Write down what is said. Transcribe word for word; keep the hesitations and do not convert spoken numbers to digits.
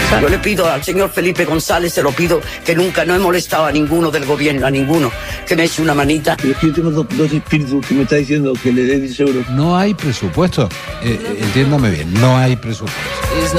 Yo le pido al señor Felipe González, se lo pido, que nunca no he molestado a ninguno del gobierno, a ninguno, que me eche una manita. Pero es que yo tengo dos, dos espíritus que me está diciendo que le dé diez euros. No hay presupuesto. Eh, entiéndame bien, no hay presupuesto.